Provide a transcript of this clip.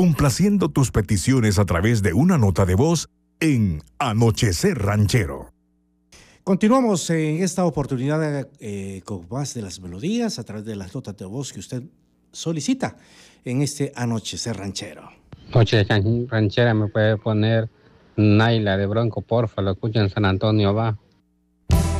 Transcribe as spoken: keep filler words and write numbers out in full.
complaciendo tus peticiones a través de una nota de voz en Anochecer Ranchero. Continuamos en esta oportunidad eh, con más de las melodías a través de las notas de voz que usted solicita en este Anochecer Ranchero. Noche ranchera, me puede poner Naila de Bronco, porfa, lo escucho en San Antonio, va.